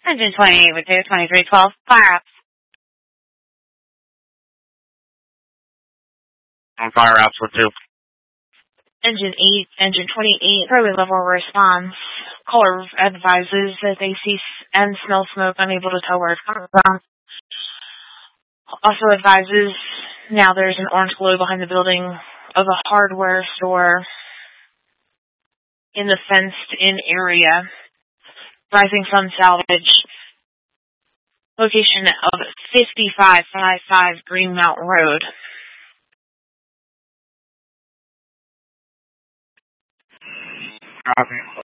Engine 28 with 2312, fire ups. On fire ups with 2. Engine 28, fairly level response. Caller advises that they see and smell smoke, unable to tell where it's coming from. Also advises now there's an orange glow behind the building of a hardware store in the fenced-in area. Rising Sun Salvage. Location of 5555 Green Mountain Road. Copy.